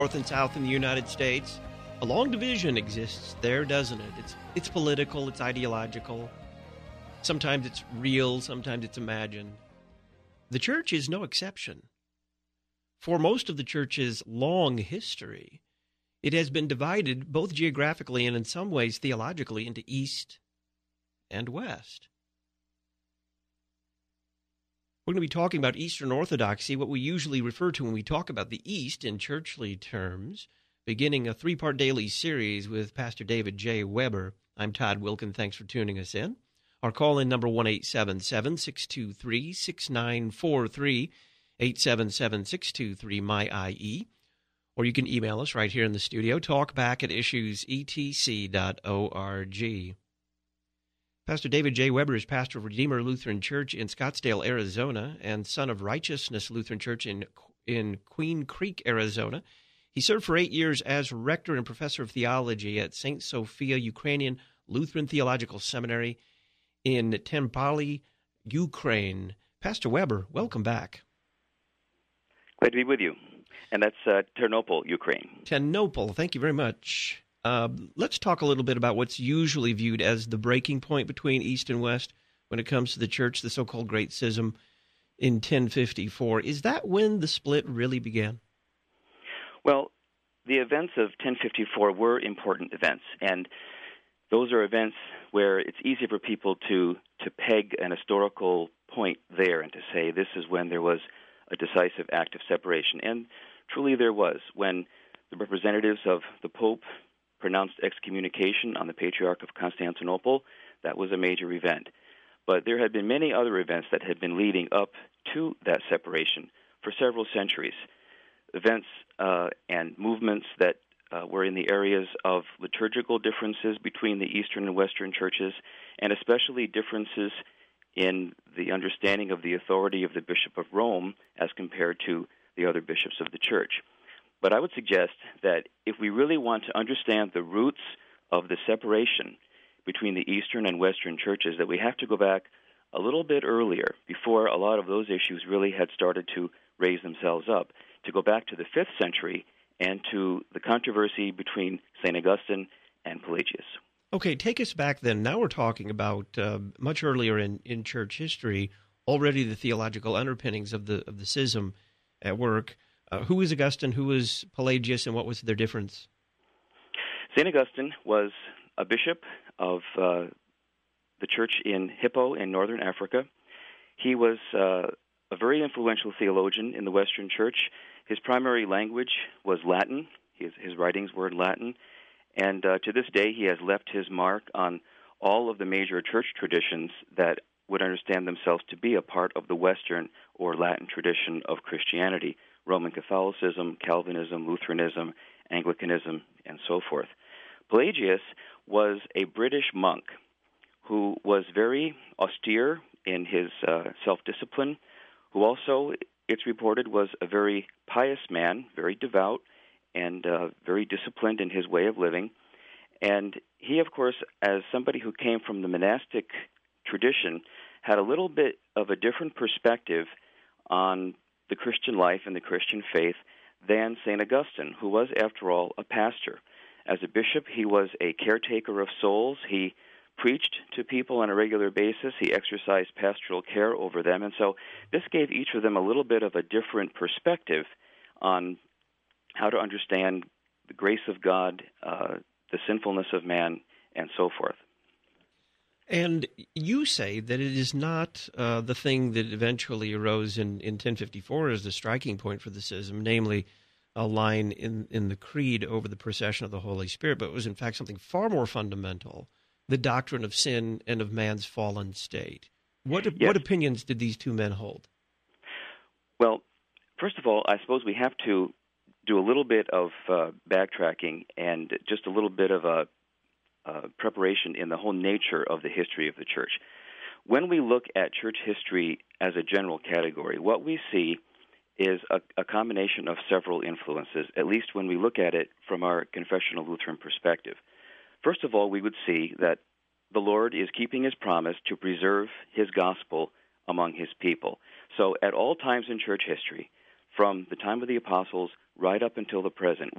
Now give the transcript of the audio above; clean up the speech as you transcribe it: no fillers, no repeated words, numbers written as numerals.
North and South in the United States, a long division exists there, doesn't it? It's political, it's ideological. Sometimes it's real, sometimes it's imagined. The church is no exception. For most of the church's long history, it has been divided both geographically and in some ways theologically into East and West. We're going to be talking about Eastern Orthodoxy, what we usually refer to when we talk about the East in churchly terms, beginning a 3-part daily series with Pastor David J. Weber. I'm Todd Wilkin. Thanks for tuning us in. Our call-in number 1-877-623-6943, 877-623-MY-IE. Or you can email us right here in the studio, talkback@issuesetc.org. Pastor David J. Weber is pastor of Redeemer Lutheran Church in Scottsdale, Arizona, and Son of Righteousness Lutheran Church in Queen Creek, Arizona. He served for 8 years as rector and professor of theology at St. Sophia Ukrainian Lutheran Theological Seminary in Tempali, Ukraine. Pastor Weber, welcome back. Glad to be with you. And that's Ternopil, Ukraine. Ternopil, thank you very much. Let's talk a little bit about what's usually viewed as the breaking point between East and West when it comes to the church, the so-called Great Schism in 1054. Is that when the split really began? Well, the events of 1054 were important events, and those are events where it's easy for people to peg an historical point there and to say this is when there was a decisive act of separation. And truly there was, when the representatives of the Pope pronounced excommunication on the Patriarch of Constantinople. That was a major event. But there had been many other events that had been leading up to that separation for several centuries. Events and movements that were in the areas of liturgical differences between the Eastern and Western churches, and especially differences in the understanding of the authority of the Bishop of Rome as compared to the other bishops of the church. But I would suggest that if we really want to understand the roots of the separation between the Eastern and Western churches, that we have to go back a little bit earlier, before a lot of those issues really had started to raise themselves up, to go back to the 5th century and to the controversy between St. Augustine and Pelagius. Okay, take us back then. Now we're talking about much earlier in church history, already the theological underpinnings of the schism at work. Who was Augustine, who was Pelagius, and what was their difference? St. Augustine was a bishop of the church in Hippo in northern Africa. He was a very influential theologian in the Western Church. His primary language was Latin. His writings were in Latin. And to this day, he has left his mark on all of the major church traditions that would understand themselves to be a part of the Western or Latin tradition of Christianity: Roman Catholicism, Calvinism, Lutheranism, Anglicanism, and so forth. Pelagius was a British monk who was very austere in his self-discipline, who also, it's reported, was a very pious man, very devout, and very disciplined in his way of living. And he, of course, as somebody who came from the monastic tradition, had a little bit of a different perspective on the Christian life and the Christian faith than St. Augustine, who was, after all, a pastor. As a bishop, he was a caretaker of souls. He preached to people on a regular basis. He exercised pastoral care over them. And so this gave each of them a little bit of a different perspective on how to understand the grace of God, the sinfulness of man, and so forth. And you say that it is not the thing that eventually arose in 1054 as the striking point for the schism, namely a line in the creed over the procession of the Holy Spirit, but it was in fact something far more fundamental, the doctrine of sin and of man's fallen state. What opinions did these two men hold? Well, first of all, I suppose we have to do a little bit of backtracking and just a little bit of a preparation in the whole nature of the history of the church. When we look at church history as a general category, what we see is a combination of several influences, at least when we look at it from our confessional Lutheran perspective. First of all, we would see that the Lord is keeping his promise to preserve his gospel among his people. So at all times in church history, from the time of the apostles right up until the present.